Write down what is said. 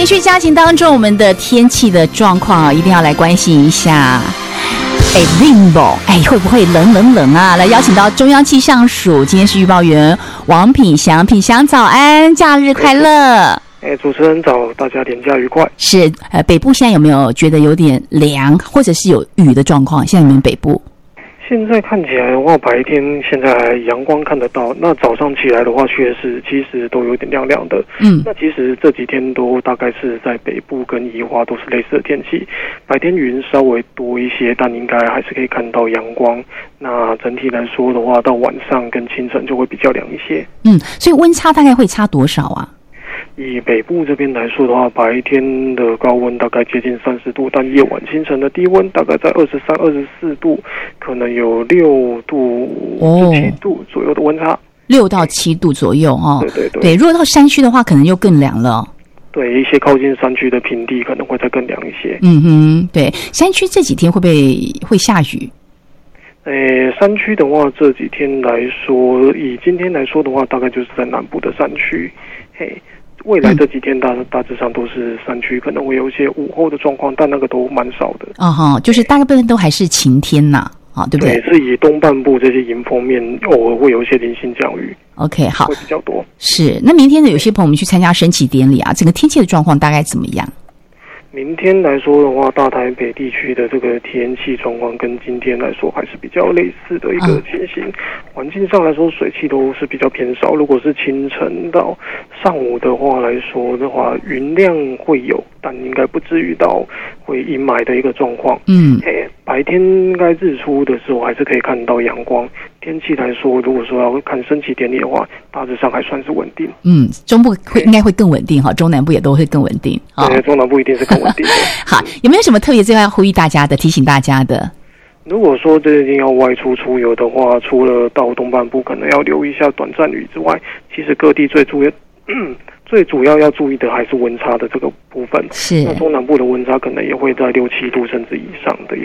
连续家庭当中，我们的天气的状况一定要来关心一下。冷不？会不会冷啊？来邀请到中央气象署，今天是预报员王品祥，品祥早安，假日快乐。 主持人早，大家连假愉快。 是，北部现在有没有觉得有点凉，或者是有雨的状况？现在你们北部？ 现在看起来的话，白天现在阳光看得到，那早上起来的话，确实其实都有点亮亮的。那其实这几天都大概是在北部跟宜花都是类似的天气，白天云稍微多一些，但应该还是可以看到阳光。那整体来说的话，到晚上跟清晨就会比较凉一些。 所以温差大概会差多少啊？ 以北部这边来说的话，白天的高温大概接近30度，但夜晚清晨的低温大概在23、24度，可能有6度至7度左右的温差。 6到7度左右哦。 对， 如果到山区的话，可能又更凉了。 对，一些靠近山区的平地可能会再更凉一些。 对，山区这几天会下雨？ 山区的话，这几天来说，以今天来说的话，大概就是在南部的山区。未来这几天大致上都是山区可能会有一些午后的状况，但那个都蛮少的。 就是大部分都还是晴天呐，对不对？ 对，是以东半部这些迎风面偶尔会有一些零星降雨。 OK， 好， 会比较多。 是，那明天的有些朋友们去参加升旗典礼啊，整个天气的状况大概怎么样？ 明天来说的话，大台北地区的这个天气状况跟今天来说还是比较类似的一个情形。环境上来说，水汽都是比较偏少。如果是清晨到上午的话来说的话，云量会有，但应该不至于到会阴霾的一个状况。白天应该日出的时候还是可以看到阳光。天气来说，如果说要看升旗典礼的话，大致上还算是稳定。 中部应该会更稳定哈，中南部也都会更稳定。 对，中南部一定是更稳定的。 好，有没有什么特别最后要呼吁大家的、提醒大家的？ 如果说最近要外出出游的话，除了到东半部可能要留意一下短暂雨之外，其实各地最主要要注意的还是温差的这个部分。是，那中南部的温差可能也会在6、7度甚至以上的一